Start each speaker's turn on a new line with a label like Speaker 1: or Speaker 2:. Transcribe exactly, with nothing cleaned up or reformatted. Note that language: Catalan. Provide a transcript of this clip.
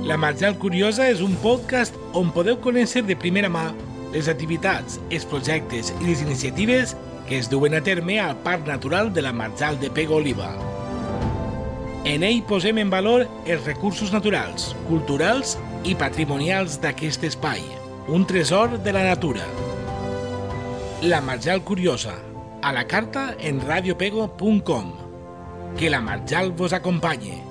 Speaker 1: La Marjal Curiosa és un podcast on podeu conèixer de primera mà les activitats, els projectes i les iniciatives que es duen a terme al Parc Natural de la Marjal de Pego-Oliva. En ell posem en valor els recursos naturals, culturals i patrimonials d'aquest espai, un tresor de la natura. La Marjal Curiosa, a la carta en radiopego punt com. Que la Marjal vos acompanye.